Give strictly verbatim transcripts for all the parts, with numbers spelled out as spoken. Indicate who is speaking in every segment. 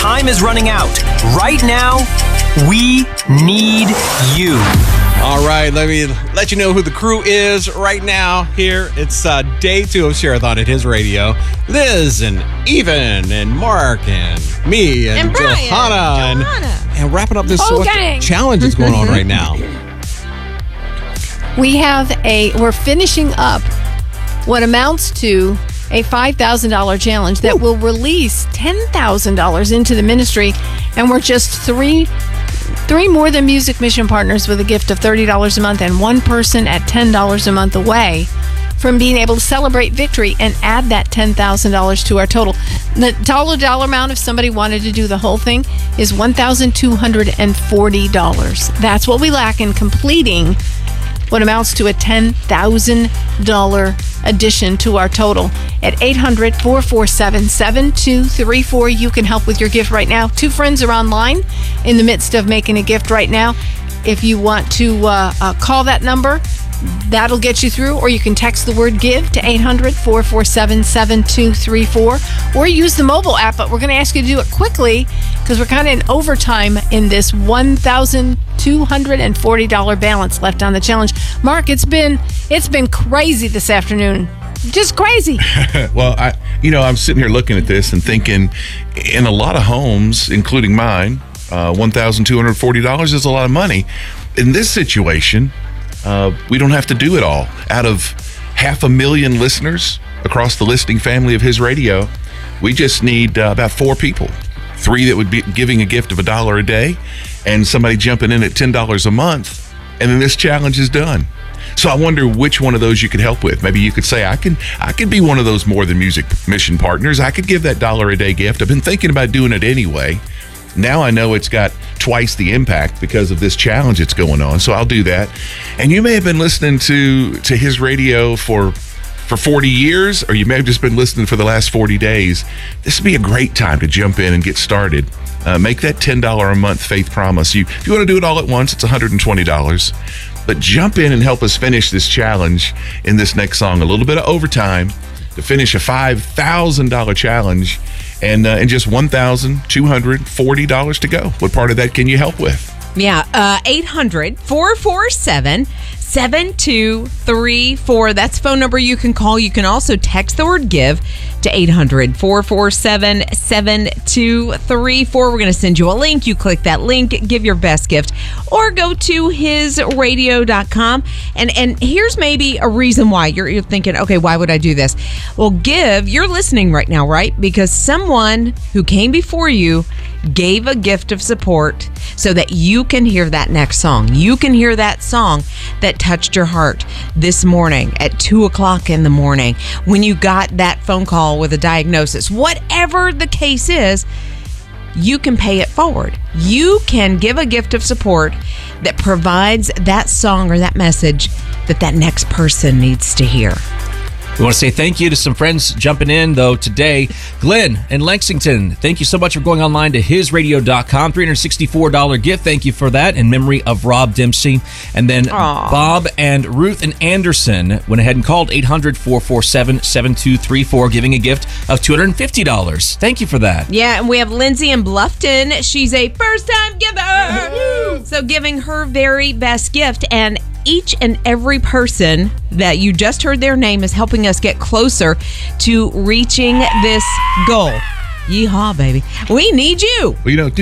Speaker 1: time is running out. Right now, we need you.
Speaker 2: All right, let me let you know who the crew is right now here. It's uh, day two of Share-a-thon at His Radio. Liz and Even and Mark and me and,
Speaker 3: and Brian,
Speaker 2: Johanna.
Speaker 3: Johanna.
Speaker 2: And, and wrapping up this
Speaker 3: oh,
Speaker 2: what challenge that's going on right now.
Speaker 4: We have a, we're finishing up what amounts to a five thousand dollars challenge that will release ten thousand dollars into the ministry. And we're just three three more than Music Mission partners with a gift of thirty dollars a month and one person at ten dollars a month away from being able to celebrate victory and add that ten thousand dollars to our total. The total dollar amount, if somebody wanted to do the whole thing, is one thousand two hundred forty dollars. That's what we lack in completing what amounts to a ten thousand dollars addition to our total. At eight hundred, four four seven, seven two three four, you can help with your gift right now. Two friends are online in the midst of making a gift right now. If you want to uh, uh, call that number, that'll get you through, or you can text the word GIVE to eight hundred, four four seven, seven two three four, or use the mobile app. But we're going to ask you to do it quickly because we're kind of in overtime in this one thousand two hundred forty dollars balance left on the challenge. Mark, it's been it's been crazy this afternoon. Just crazy.
Speaker 5: Well, I, you know, I'm sitting here looking at this and thinking, in a lot of homes, including mine, uh, one thousand two hundred forty dollars is a lot of money. In this situation, Uh, we don't have to do it all. Out of half a million listeners across the listening family of His Radio, we just need uh, about four people. Three that would be giving a gift of a dollar a day, and somebody jumping in at ten dollars a month, and then this challenge is done. So I wonder which one of those you could help with. Maybe you could say, I can I could be one of those More Than Music Mission partners. I could give that dollar a day gift. I've been thinking about doing it anyway. Now I know it's got twice the impact because of this challenge that's going on. So I'll do that. And you may have been listening to, to His Radio for for forty years, or you may have just been listening for the last forty days. This would be a great time to jump in and get started. Uh, make that ten dollars a month faith promise. You, if you want to do it all at once, it's one hundred twenty dollars. But jump in and help us finish this challenge in this next song. A little bit of overtime to finish a five thousand dollars challenge. And uh, and just one thousand two hundred forty dollars to go. What part of that can you help with?
Speaker 3: Yeah, uh, eight hundred, four four seven, seven two three four. That's the phone number you can call. You can also text the word GIVE to eight hundred, four four seven, seven two three four. We're going to send you a link. You click that link, give your best gift, or go to his radio dot com. And and here's maybe a reason why. You're, you're thinking, okay, why would I do this? Well, GIVE, you're listening right now, right? Because someone who came before you gave a gift of support so that you can hear that next song. You can hear that song that touched your heart this morning at two o'clock in the morning when you got that phone call with a diagnosis. Whatever the case is, you can pay it forward. You can give a gift of support that provides that song or that message that that next person needs to hear.
Speaker 6: We want to say thank you to some friends jumping in, though, today. Glenn in Lexington, thank you so much for going online to his radio dot com. three hundred sixty-four dollars gift. Thank you for that in memory of Rob Dempsey. And then Aww. Bob and Ruth and Anderson went ahead and called eight hundred, four four seven, seven two three four, giving a gift of two hundred fifty dollars. Thank you for that.
Speaker 3: Yeah, and we have Lindsay in Bluffton. She's a first-time giver. So giving her very best gift. And each and every person that you just heard their name is helping us get closer to reaching this goal. Yeehaw, baby. We need you.
Speaker 5: Well, you know,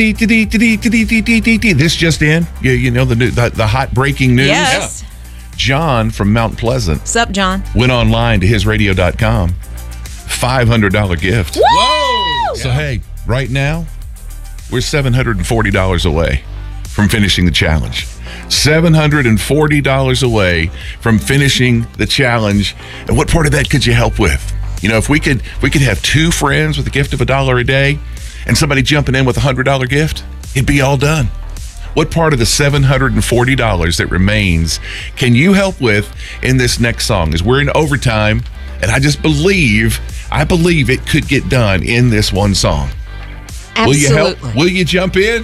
Speaker 5: this just in. You, you know, the, new, the the hot breaking news.
Speaker 3: Yes.
Speaker 5: John from Mount Pleasant.
Speaker 3: What's up, John?
Speaker 5: Went online to his radio dot com. five hundred dollars gift.
Speaker 3: Whoa!
Speaker 5: So, hey, right now, we're seven hundred forty dollars away from finishing the challenge. seven hundred forty dollars away from finishing the challenge. And what part of that could you help with? You know, if we could if we could have two friends with a gift of a dollar a day and somebody jumping in with a one hundred dollars gift, it'd be all done. What part of the seven hundred forty dollars that remains can you help with in this next song? As we're in overtime, and I just believe, I believe it could get done in this one song.
Speaker 3: Absolutely.
Speaker 5: Will you help? Will you jump in?